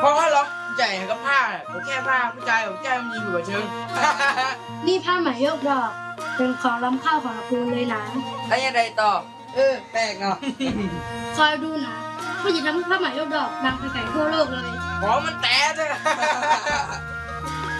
เพราะว่าล็อกใหญ่กับผ้าผมแค่ผ้าผู้ชายผมแค่มีหัวเชิงนี่ผ้าไหมยกดอก เป็นของล้ำค่าของตระกูลเลยนะแล้วยังไงต่อแปลกเนาะคอยดูนะว่าจะทำให้ผ้าไหมยกดอกดังไปไกลทั่วโลกเลยขอมันแตะเลย